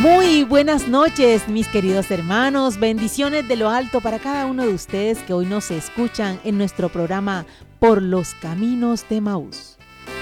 Muy buenas noches, mis queridos hermanos. Bendiciones de lo alto para cada uno de ustedes que hoy nos escuchan en nuestro programa Por los Caminos de Emaús.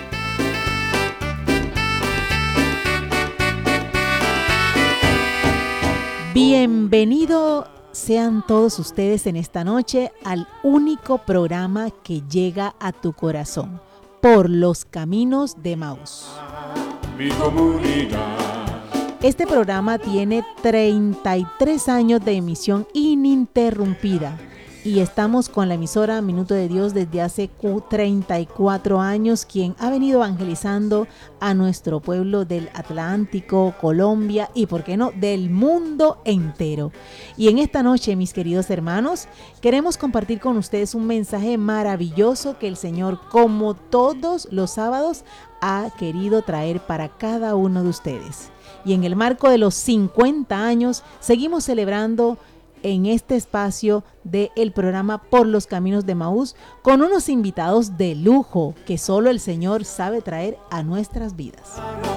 Bienvenido sean todos ustedes en esta noche al único programa que llega a tu corazón, Por los Caminos de Emaús. Mi comunidad. Este programa tiene 33 años de emisión ininterrumpida y estamos con la emisora Minuto de Dios desde hace 34 años, quien ha venido evangelizando a nuestro pueblo del Atlántico, Colombia y, por qué no, del mundo entero. Y en esta noche, mis queridos hermanos, queremos compartir con ustedes un mensaje maravilloso que el Señor, como todos los sábados, ha querido traer para cada uno de ustedes. Y en el marco de los 50 años, seguimos celebrando en este espacio del programa Por los Caminos de Emaús con unos invitados de lujo que solo el Señor sabe traer a nuestras vidas.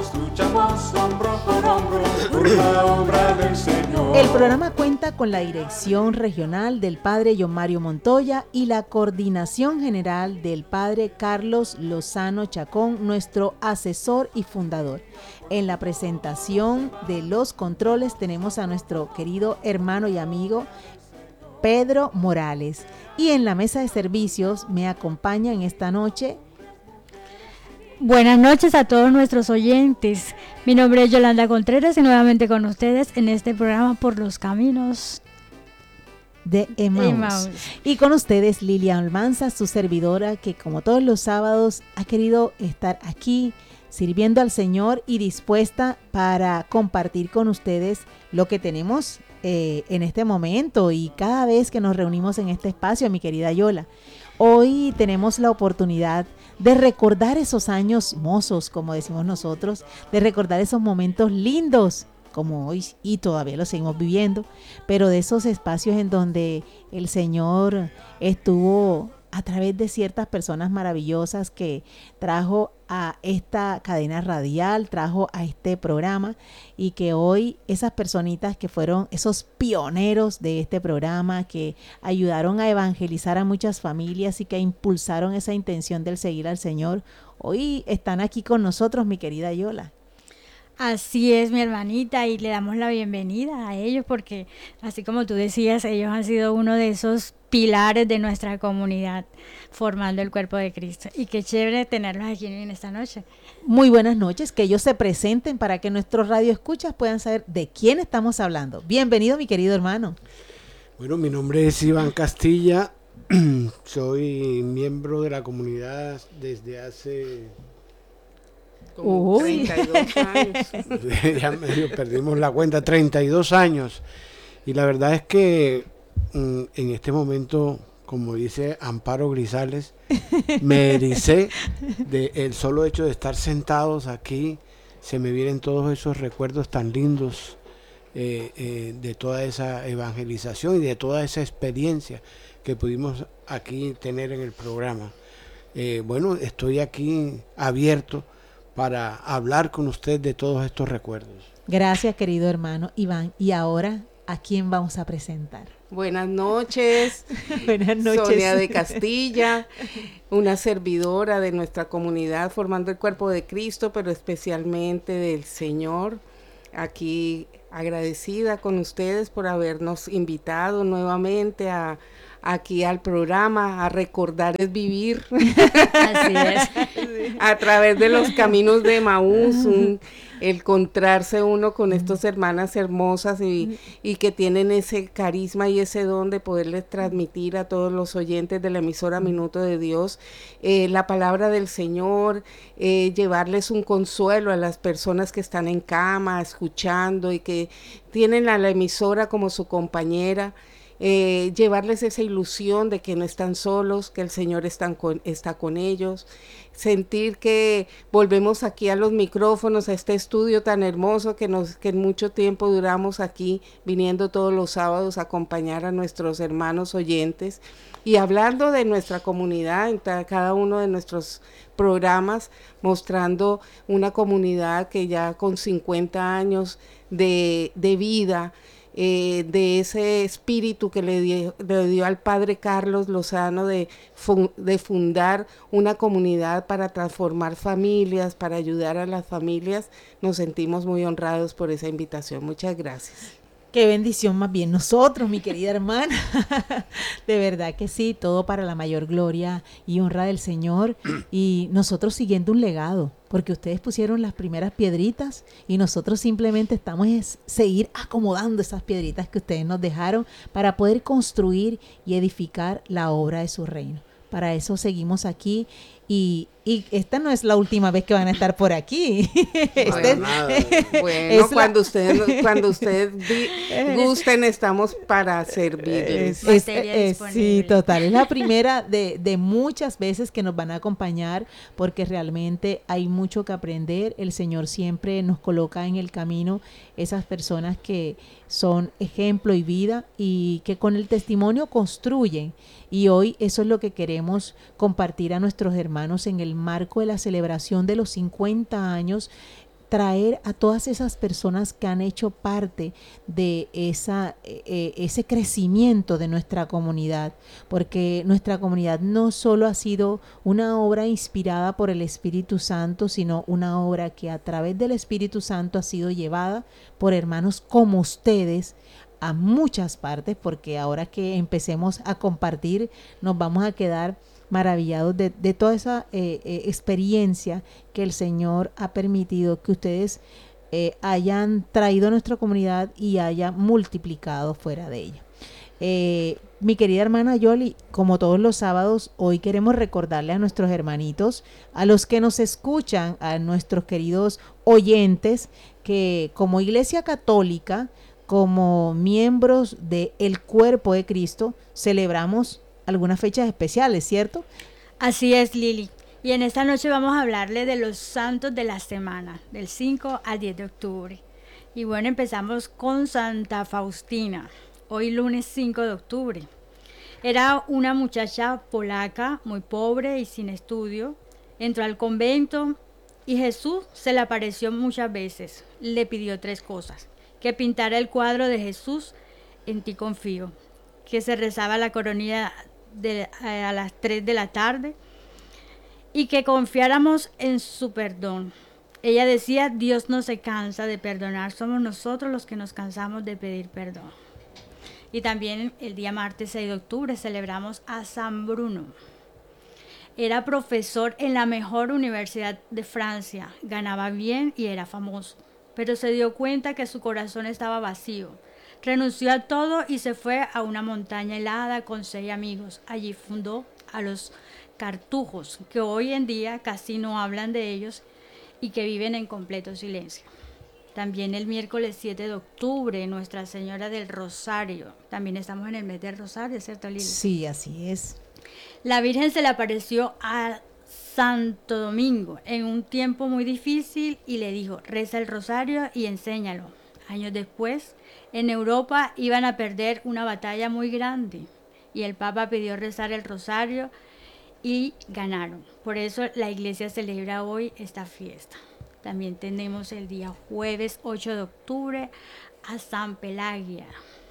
El programa cuenta con la dirección regional del Padre John Mario Montoya y la coordinación general del Padre Carlos Lozano Chacón, nuestro asesor y fundador. En la presentación de los controles tenemos a nuestro querido hermano y amigo Pedro Morales. Y en la mesa de servicios me acompaña en esta noche. Buenas noches a todos nuestros oyentes. Mi nombre es Yolanda Contreras y nuevamente con ustedes en este programa Por los Caminos de Emaús. Y con ustedes Lilian Almanza, su servidora, que como todos los sábados ha querido estar aquí sirviendo al Señor y dispuesta para compartir con ustedes lo que tenemos en este momento y cada vez que nos reunimos en este espacio, mi querida Yola. Hoy tenemos la oportunidad de recordar esos años mozos, como decimos nosotros, de recordar esos momentos lindos, como hoy y todavía lo seguimos viviendo, pero de esos espacios en donde el Señor estuvo a través de ciertas personas maravillosas que trajo a esta cadena radial, trajo a este programa, y que hoy esas personitas que fueron esos pioneros de este programa, que ayudaron a evangelizar a muchas familias y que impulsaron esa intención del seguir al Señor, hoy están aquí con nosotros, mi querida Yola. Así es, mi hermanita, y le damos la bienvenida a ellos porque, así como tú decías, ellos han sido uno de esos pilares de nuestra comunidad, formando el cuerpo de Cristo. Y qué chévere tenerlos aquí en esta noche. Muy buenas noches, que ellos se presenten para que nuestros radioescuchas puedan saber de quién estamos hablando. Bienvenido, mi querido hermano. Bueno, mi nombre es Iván Castilla, soy miembro de la comunidad desde hace... como 32 años. Ya medio perdimos la cuenta, 32 años. Y la verdad es que en este momento, como dice Amparo Grisales, me ericé del solo hecho de estar sentados aquí. Se me vienen todos esos recuerdos tan lindos de toda esa evangelización y de toda esa experiencia que pudimos aquí tener en el programa. Bueno, estoy aquí abierto para hablar con usted de todos estos recuerdos. Gracias, querido hermano Iván. Y ahora, ¿a quién vamos a presentar? Buenas noches. Buenas noches. Sonia de Castilla, una servidora de nuestra comunidad formando el cuerpo de Cristo, pero especialmente del Señor. Aquí agradecida con ustedes por habernos invitado nuevamente aquí al programa. A recordar es vivir. Así es. A través de los caminos de Emaús, encontrarse uno con estas hermanas hermosas y que tienen ese carisma y ese don de poderles transmitir a todos los oyentes de la emisora Minuto de Dios la palabra del Señor, llevarles un consuelo a las personas que están en cama escuchando y que tienen a la emisora como su compañera. llevarles esa ilusión de que no están solos, que el Señor está con ellos, sentir que volvemos aquí a los micrófonos, a este estudio tan hermoso que en mucho tiempo duramos aquí, viniendo todos los sábados a acompañar a nuestros hermanos oyentes y hablando de nuestra comunidad en cada uno de nuestros programas, mostrando una comunidad que ya con 50 años de vida, de ese espíritu que le dio al padre Carlos Lozano de fundar una comunidad para transformar familias, para ayudar a las familias, nos sentimos muy honrados por esa invitación. Muchas gracias. Qué bendición más bien nosotros, mi querida hermana. De verdad que sí, todo para la mayor gloria y honra del Señor. Y nosotros siguiendo un legado, porque ustedes pusieron las primeras piedritas y nosotros simplemente estamos seguir acomodando esas piedritas que ustedes nos dejaron para poder construir y edificar la obra de su reino. Para eso seguimos aquí y esta no es la última vez que van a estar por aquí. Bueno, cuando ustedes gusten, estamos para servirles. Sí, total. Es la primera de muchas veces que nos van a acompañar porque realmente hay mucho que aprender. El Señor siempre nos coloca en el camino esas personas que son ejemplo y vida y que con el testimonio construyen. Y hoy eso es lo que queremos compartir a nuestros hermanos en el marco de la celebración de los 50 años, traer a todas esas personas que han hecho parte de ese crecimiento de nuestra comunidad, porque nuestra comunidad no solo ha sido una obra inspirada por el Espíritu Santo, sino una obra que a través del Espíritu Santo ha sido llevada por hermanos como ustedes a muchas partes, porque ahora que empecemos a compartir nos vamos a quedar maravillados de toda esa experiencia que el Señor ha permitido que ustedes hayan traído a nuestra comunidad y haya multiplicado fuera de ella. Mi querida hermana Yoli, como todos los sábados, hoy queremos recordarle a nuestros hermanitos, a los que nos escuchan, a nuestros queridos oyentes, que como Iglesia Católica, como miembros del cuerpo de Cristo, celebramos algunas fechas especiales, ¿cierto? Así es, Lili. Y en esta noche vamos a hablarle de los santos de la semana, del 5 al 10 de octubre. Y bueno, empezamos con Santa Faustina, hoy lunes 5 de octubre. Era una muchacha polaca, muy pobre y sin estudio. Entró al convento y Jesús se le apareció muchas veces. Le pidió 3 cosas: que pintara el cuadro de Jesús, en ti confío, que se rezaba la coronilla a las 3 de la tarde y que confiáramos en su perdón. Ella decía: Dios no se cansa de perdonar, somos nosotros los que nos cansamos de pedir perdón. Y también el día martes 6 de octubre celebramos a San Bruno. Era profesor en la mejor universidad de Francia, ganaba bien y era famoso, pero se dio cuenta que su corazón estaba vacío. Renunció a todo y se fue a una montaña helada con 6 amigos. Allí fundó a los cartujos, que hoy en día casi no hablan de ellos y que viven en completo silencio. También el miércoles 7 de octubre, Nuestra Señora del Rosario. También estamos en el mes del Rosario, ¿cierto, Lili? Sí, así es. La Virgen se le apareció a Santo Domingo en un tiempo muy difícil y le dijo: reza el rosario y enséñalo. Años después, en Europa iban a perder una batalla muy grande y el Papa pidió rezar el rosario y ganaron. Por eso la iglesia celebra hoy esta fiesta. También tenemos el día jueves 8 de octubre a San Pelagia.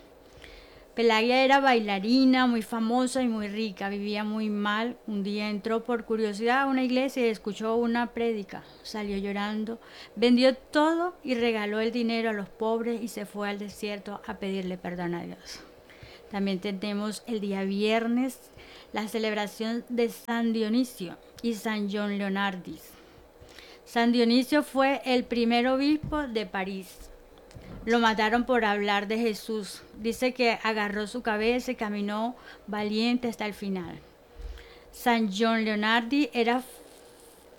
Pelagia era bailarina, muy famosa y muy rica, vivía muy mal. Un día entró por curiosidad a una iglesia y escuchó una prédica. Salió llorando, vendió todo y regaló el dinero a los pobres y se fue al desierto a pedirle perdón a Dios. También tenemos el día viernes la celebración de San Dionisio y San John Leonardis. San Dionisio fue el primer obispo de París. Lo mataron por hablar de Jesús. Dice que agarró su cabeza y caminó valiente hasta el final. San John Leonardi era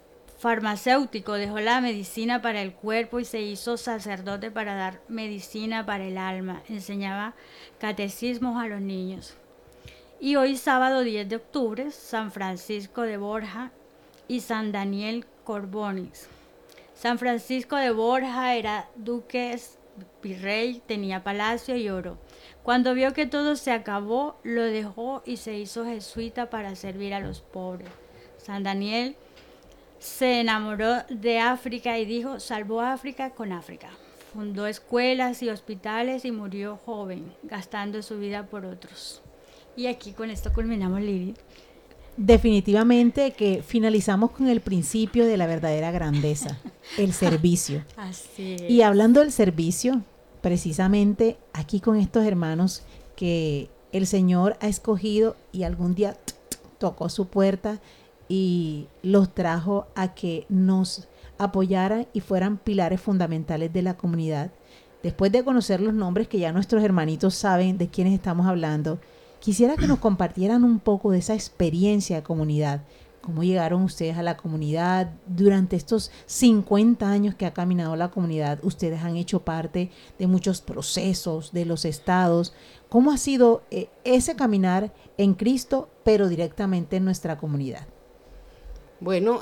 farmacéutico, dejó la medicina para el cuerpo y se hizo sacerdote para dar medicina para el alma. Enseñaba catecismos a los niños. Y hoy, sábado 10 de octubre, San Francisco de Borja y San Daniel Corbonis. San Francisco de Borja era duque, virrey, tenía palacio y oro. Cuando vio que todo se acabó, lo dejó y se hizo jesuita para servir a los pobres. San Daniel se enamoró de África y dijo, salvó a África con África. Fundó escuelas y hospitales y murió joven, gastando su vida por otros. Y aquí con esto culminamos, Lili. Definitivamente que finalizamos con el principio de la verdadera grandeza, el servicio. Así es. Y hablando del servicio, precisamente aquí con estos hermanos que el Señor ha escogido y algún día tocó su puerta y los trajo a que nos apoyaran y fueran pilares fundamentales de la comunidad. Después de conocer los nombres que ya nuestros hermanitos saben de quiénes estamos hablando, quisiera que nos compartieran un poco de esa experiencia de comunidad. ¿Cómo llegaron ustedes a la comunidad? Durante estos 50 años que ha caminado la comunidad, ustedes han hecho parte de muchos procesos, de los estados. ¿Cómo ha sido ese caminar en Cristo, pero directamente en nuestra comunidad? Bueno,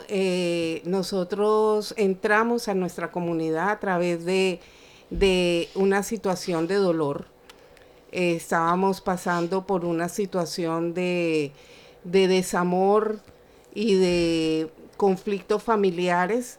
nosotros entramos a nuestra comunidad a través de una situación de dolor. Estábamos pasando por una situación de desamor y de conflictos familiares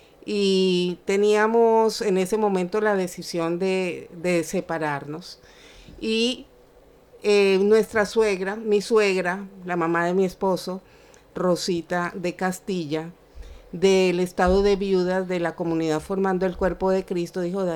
y teníamos en ese momento la decisión de separarnos. Y nuestra suegra, mi suegra, la mamá de mi esposo, Rosita de Castilla, del estado de viudas de la comunidad Formando el Cuerpo de Cristo, dijo,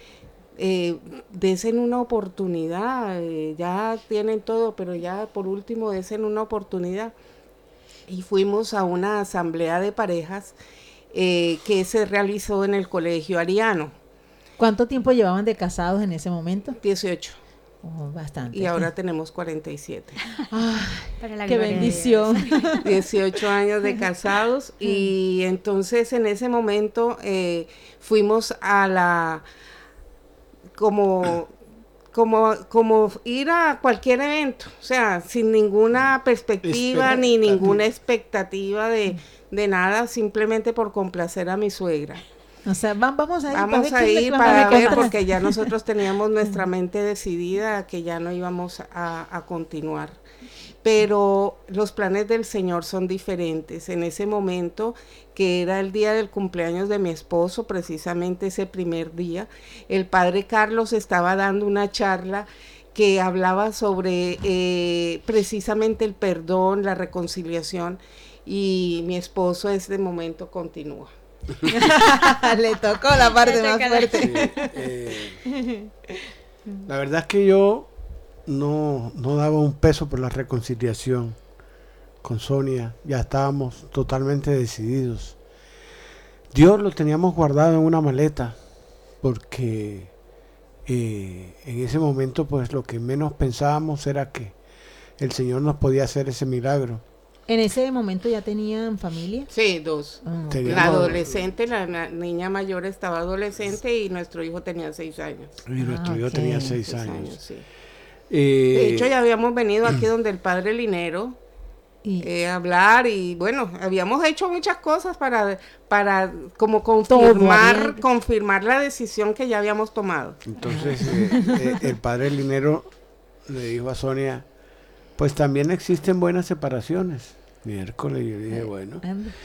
desen una oportunidad, ya tienen todo, pero ya por último desen una oportunidad. Y fuimos a una asamblea de parejas que se realizó en el Colegio Ariano. ¿Cuánto tiempo llevaban de casados en ese momento? 18. Oh, bastante. Y ahora tenemos 47. Ay, qué bendición. 18 años de casados y entonces en ese momento fuimos a la... como ir a cualquier evento, o sea, sin ninguna perspectiva ni ninguna expectativa de nada, simplemente por complacer a mi suegra. O sea, vamos a ir para ver, porque ya nosotros teníamos nuestra mente decidida que ya no íbamos a continuar. Pero los planes del Señor son diferentes. En ese momento, que era el día del cumpleaños de mi esposo, precisamente ese primer día, el padre Carlos estaba dando una charla que hablaba sobre precisamente el perdón, la reconciliación, y mi esposo en ese momento continúa. Le tocó la parte más fuerte. Sí, la verdad es que yo no daba un peso por la reconciliación con Sonia. Ya estábamos totalmente decididos. Dios lo teníamos guardado en una maleta porque en ese momento pues lo que menos pensábamos era que el Señor nos podía hacer ese milagro. ¿En ese momento ya tenían familia? Sí, 2. La adolescente, la niña mayor estaba adolescente y nuestro hijo tenía 6 años. Y nuestro hijo tenía 6 años. Sí. De hecho, ya habíamos venido aquí donde el padre Linero a hablar y bueno, habíamos hecho muchas cosas para como confirmar la decisión que ya habíamos tomado. Entonces, el padre Linero le dijo a Sonia, pues también existen buenas separaciones. Miércoles, yo dije, bueno.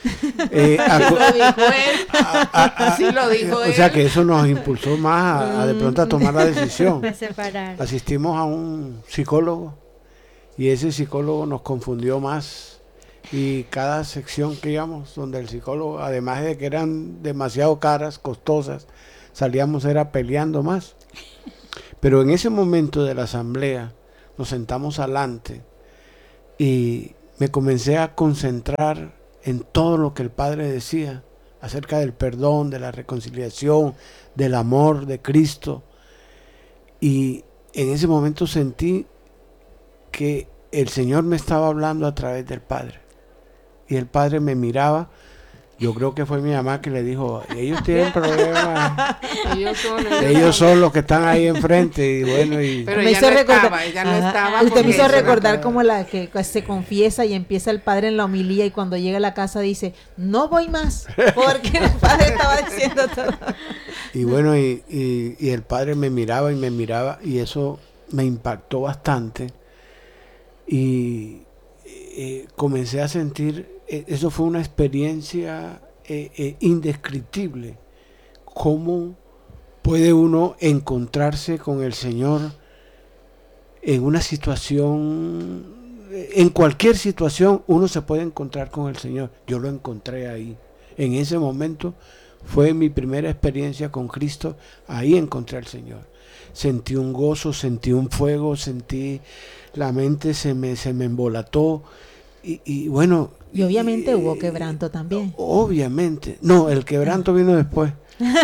Así lo dijo él. O sea que eso nos impulsó más a de pronto a tomar la decisión. De separar. Asistimos a un psicólogo y ese psicólogo nos confundió más. Y cada sección que íbamos, donde el psicólogo, además de que eran demasiado caras, costosas, salíamos era peleando más. Pero en ese momento de la asamblea, nos sentamos adelante y me comencé a concentrar en todo lo que el Padre decía acerca del perdón, de la reconciliación, del amor de Cristo. Y en ese momento sentí que el Señor me estaba hablando a través del Padre. Y el Padre me miraba Yo creo que fue mi mamá que le dijo, ellos tienen problemas. Ellos son los que están ahí enfrente. Y bueno, pero ella no estaba. Usted me hizo recordar como la que se confiesa y empieza el padre en la homilía y cuando llega a la casa dice, no voy más, porque el padre estaba diciendo todo. Y bueno, y el padre me miraba y eso me impactó bastante. Y comencé a sentir, eso fue una experiencia indescriptible. ¿Cómo puede uno encontrarse con el Señor en una situación, en cualquier situación uno se puede encontrar con el Señor? Yo lo encontré ahí. En ese momento fue mi primera experiencia con Cristo, ahí encontré al Señor. Sentí un gozo, sentí un fuego, sentí la mente se me embolató y bueno. Y obviamente hubo quebranto también. Obviamente. No, el quebranto vino después.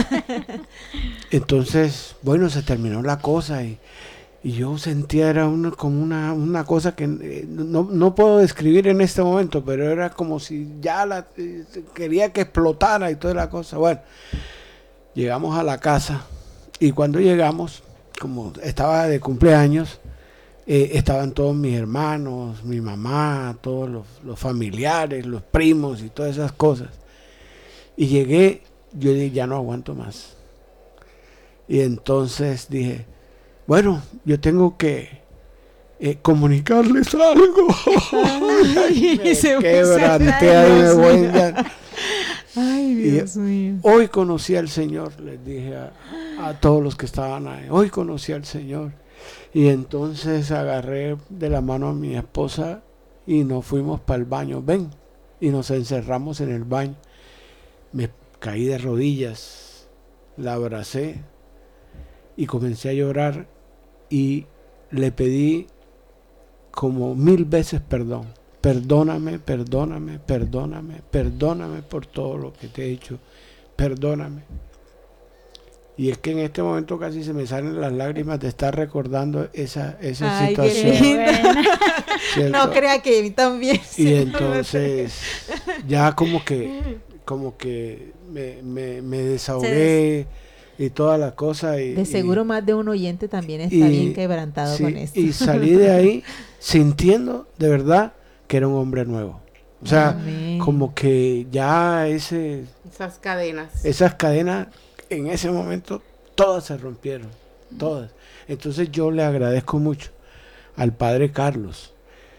Entonces, bueno, se terminó la cosa y yo sentía era como una cosa que no puedo describir en este momento, pero era como si ya quería que explotara y toda la cosa. Bueno, llegamos a la casa y cuando llegamos, como estaba de cumpleaños, estaban todos mis hermanos, mi mamá, todos los familiares, los primos y todas esas cosas. Y llegué, yo dije, ya no aguanto más. Y entonces dije, bueno, yo tengo que comunicarles algo. Ay, me quebranté ahí, me voy a... Ay, Dios mío. Hoy conocí al Señor, les dije a todos los que estaban ahí, hoy conocí al Señor. Y entonces agarré de la mano a mi esposa y nos fuimos para el baño. Ven, y nos encerramos en el baño. Me caí de rodillas, la abracé y comencé a llorar y le pedí como 1000 veces perdón. Perdóname, perdóname, perdóname, perdóname por todo lo que te he hecho. Perdóname. Y es que en este momento casi se me salen las lágrimas de estar recordando esa situación. No crea que a mí también. Y entonces ya como que me desahogué y toda la cosa. De seguro más de un oyente también está bien quebrantado con esto. Y salí de ahí sintiendo de verdad que era un hombre nuevo. O sea, amén, como que ya esas cadenas en ese momento todas se rompieron, todas. Entonces yo le agradezco mucho al padre Carlos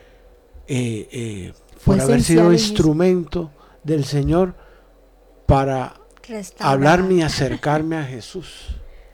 por haber sido instrumento del Señor para hablarme y acercarme a Jesús.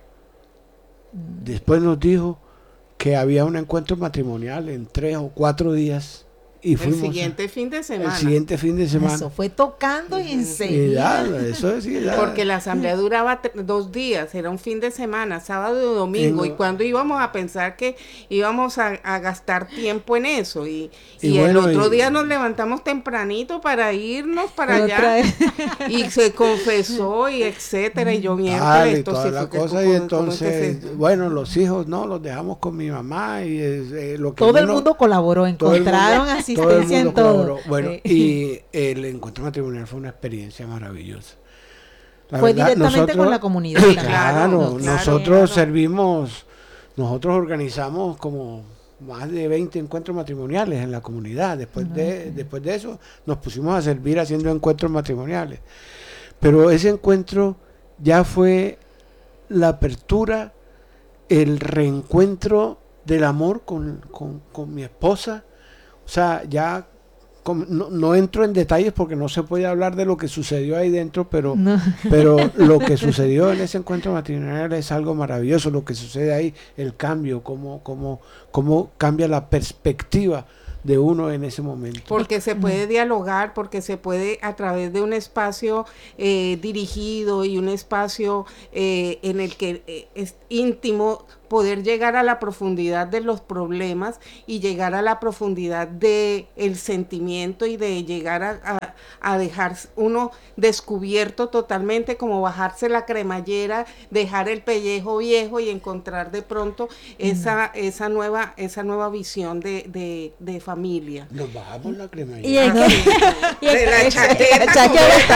Después nos dijo que había un encuentro matrimonial en 3 o 4 días. Y fuimos el siguiente fin de semana. Eso fue tocando y enseguida. Porque la asamblea duraba 2 días, era un fin de semana, sábado y domingo. Y cuando íbamos a pensar que íbamos a gastar tiempo en eso. Y el otro día nos levantamos tempranito para irnos para allá. Y se confesó y etcétera. Y yo miércoles, esto sí fue cosa. Y entonces, bueno, los hijos no, los dejamos con mi mamá. Y lo que todo el mundo colaboró, encontraron así. Todo el mundo colaboró. Bueno, y el encuentro matrimonial fue una experiencia maravillosa. Fue directamente con la comunidad. Claro, nosotros servimos, nosotros organizamos como más de 20 encuentros matrimoniales en la comunidad. Después de eso nos pusimos a servir haciendo encuentros matrimoniales. Pero ese encuentro ya fue la apertura, el reencuentro del amor con mi esposa. O sea, ya no entro en detalles porque no se puede hablar de lo que sucedió ahí dentro, pero lo que sucedió en ese encuentro matrimonial es algo maravilloso. Lo que sucede ahí, el cambio, cómo cambia la perspectiva de uno en ese momento. Porque se puede dialogar, porque se puede a través de un espacio dirigido y un espacio en el que es íntimo, poder llegar a la profundidad de los problemas y llegar a la profundidad de el sentimiento y de llegar a dejar uno descubierto totalmente, como bajarse la cremallera, dejar el pellejo viejo y encontrar de pronto esa nueva visión de familia familia. Nos bajamos la cremallera. Y De la chaqueta.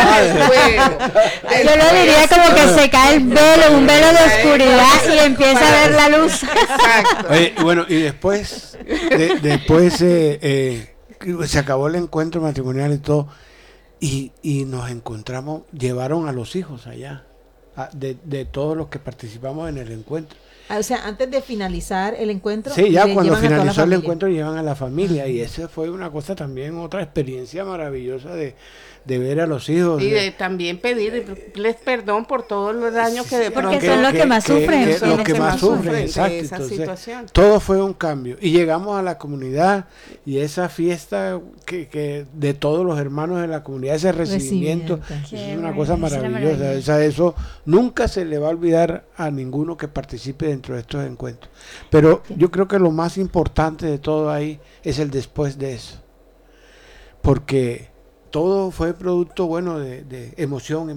Yo lo diría como que se cae el velo, un velo de oscuridad y empieza a ver la luz. Exacto. Oye, bueno, y después se acabó el encuentro matrimonial y todo, y nos encontramos, llevaron a los hijos allá, de todos los que participamos en el encuentro. O sea, antes de finalizar el encuentro. Sí, ya cuando llevan a toda la finalizó el familia. encuentro llevan a la familia, y esa fue una cosa también, otra experiencia maravillosa de ver a los hijos. Y de también pedirles perdón por todos los daños que de Porque pronto son los que más sufren. son los que más sufren, de exacto. esa Entonces, situación. todo fue un cambio. Y llegamos a la comunidad, y esa fiesta que de todos los hermanos de la comunidad, ese recibimiento, Qué es una bueno, cosa eso era maravillosa. maravilloso. O sea, eso nunca se le va a olvidar a ninguno que participe dentro de estos encuentros. Pero yo creo que lo más importante de todo ahí es el después de eso. Porque todo fue producto, bueno, de emoción.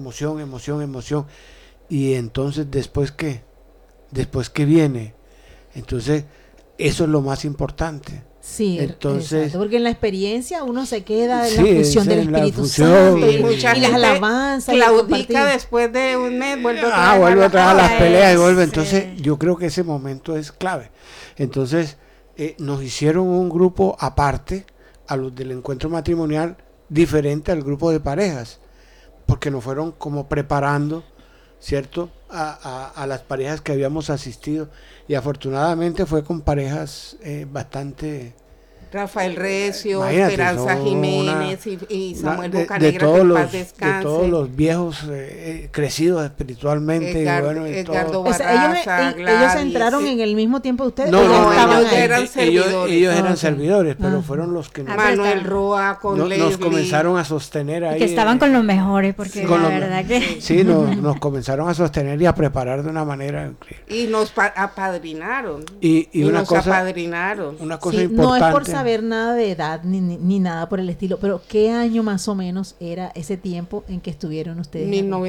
Y entonces, ¿después qué? ¿Después qué viene? Entonces, eso es lo más importante. Sí, Entonces, exacto, porque en la experiencia uno se queda en sí, la fusión del en la Espíritu fusión, Santo y mucha y las gente alabanzas. y el compartir. claudica después de un mes, vuelve otra vez vuelve otra vez a las pelea, peleas y vuelve. sí. Entonces, yo creo que ese momento es clave. Entonces, nos hicieron un grupo aparte a los del encuentro matrimonial, diferente al grupo de parejas, porque nos fueron como preparando, ¿cierto?, a las parejas que habíamos asistido, y afortunadamente fue con parejas bastante... Rafael Recio, Imagínate, Esperanza son Jiménez y Samuel Bocanegra, todos que en los, paz descanse. de todos los viejos crecidos espiritualmente. Edgardo y todo. O sea, Barraza, ellos Gladys, entraron en el mismo tiempo de ustedes. No, ¿o ya no, estaban ellos ahí? eran servidores. Ellos eran Ok. servidores, pero Ah. fueron los que Manuel Roa con nos Leslie. comenzaron a sostener ahí. Y que estaban con los mejores, porque Sí, con la los- verdad que... Sí, nos comenzaron a sostener y a preparar de una manera increíble. Y nos apadrinaron. Y una nos cosa, apadrinaron. una cosa Sí, importante. no es por saber nada de edad ni nada por el estilo, pero ¿qué año más o menos era ese tiempo en que estuvieron ustedes?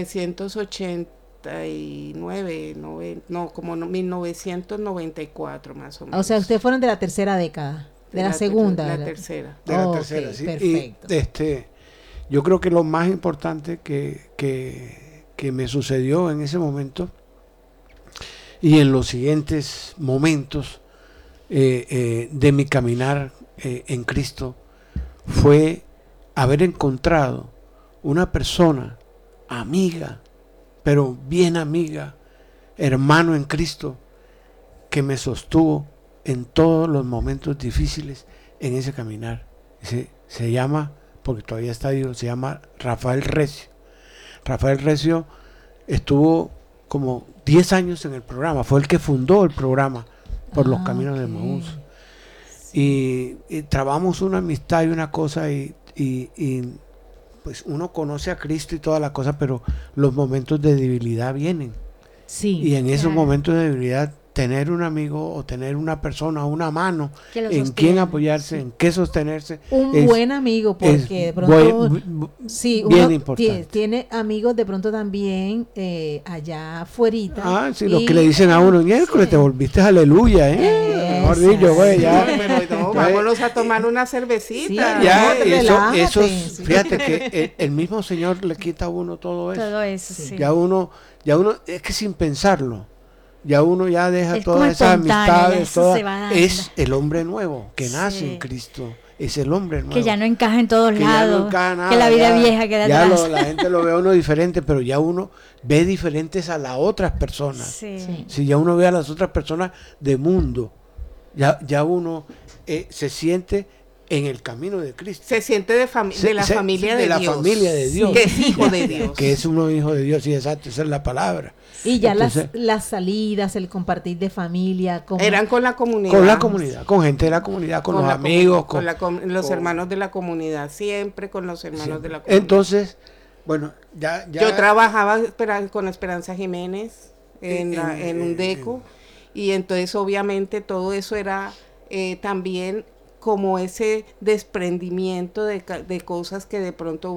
1989, como 1994 más o menos. O sea, ustedes fueron de la tercera década, de la segunda. La ¿verdad? tercera. De la Ok, tercera, sí. perfecto. Y yo creo que lo más importante que me sucedió en ese momento y en los siguientes momentos de mi caminar en Cristo fue haber encontrado una persona amiga, pero bien amiga, hermano en Cristo, que me sostuvo en todos los momentos difíciles en ese caminar. Se llama, porque todavía está vivo, se llama Rafael Recio. Rafael Recio estuvo como 10 años en el programa, fue el que fundó el programa por los caminos de Maús. Y trabamos una amistad y una cosa, y pues uno conoce a Cristo y toda la cosa, pero los momentos de debilidad vienen. Sí. Y en esos Claro. momentos de debilidad, tener un amigo o tener una persona, una mano Que lo en sostiene, quien apoyarse, en qué sostenerse. Un es- buen amigo, porque es de pronto... Sí, bien uno importante. tiene amigos de pronto también allá afuerita. Ah, sí, los y- que le dicen a uno, miércoles, te volviste aleluya, Mejor dicho, güey, ya. Pero no, vámonos a tomar una cervecita. Sí, Ya, no, eso, relájate, sí. sí. Fíjate que el mismo Señor le quita a uno todo eso. Todo eso, Sí. sí. Ya uno, es que sin pensarlo, ya uno ya deja Es como todas esas espontáneo, amistades, ya eso todas- se va dando. es el hombre nuevo que nace Sí. en Cristo, es el hombre nuevo. Que ya no encaja en todos que ya no lados, encaja nada, que la vida ya- vieja queda ya atrás. la gente lo ve a uno diferente, pero ya uno ve diferentes a las otras personas. Sí. Sí. Si ya uno ve a las otras personas de mundo, ya uno se siente en el camino de Cristo. Se siente de la familia de la Dios. familia de Dios. Que es hijo de Dios. Que es uno hijo de Dios, sí, exacto, esa es la palabra. Y ya Entonces, las salidas, el compartir de familia. Como, Eran con la comunidad. con la comunidad, con gente de la comunidad, con los la amigos. los con- hermanos de la comunidad, siempre con los hermanos siempre. de la comunidad. Entonces, bueno, ya Yo trabajaba con Esperanza Jiménez en un deco, y entonces obviamente todo eso era también como ese desprendimiento de cosas que de pronto